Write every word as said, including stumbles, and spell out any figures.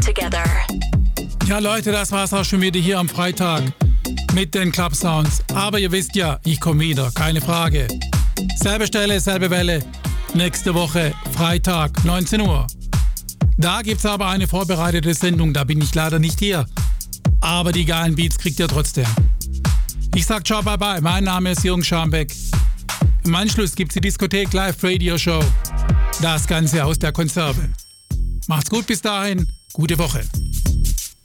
together. Ja Leute, das war's auch schon wieder hier am Freitag mit den Club Sounds. Aber ihr wisst ja, ich komme wieder, keine Frage. Selbe Stelle, selbe Welle. Nächste Woche, Freitag, neunzehn Uhr. Da gibt's aber eine vorbereitete Sendung, da bin ich leider nicht hier. Aber die geilen Beats kriegt ihr trotzdem. Ich sag ciao, bye bye, mein Name ist Jürgen Scharmbeck. Im Anschluss gibt's die Diskothek Live Radio Show. Das Ganze aus der Konserve. Macht's gut bis dahin, gute Woche.